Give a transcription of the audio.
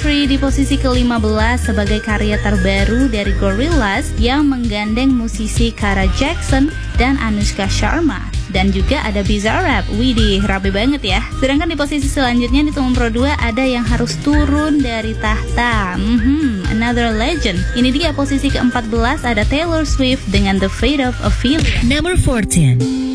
Country di posisi ke-15 sebagai karya terbaru dari Gorillaz yang menggandeng musisi Kara Jackson dan Anushka Sharma. Dan juga ada Bizarrap. Widih, rapi banget ya. Sedangkan di posisi selanjutnya di nomor 2 ada yang harus turun dari tahta. Another Legend. Ini dia posisi ke-14 ada Taylor Swift dengan The Fate of Ophelia. Number 14.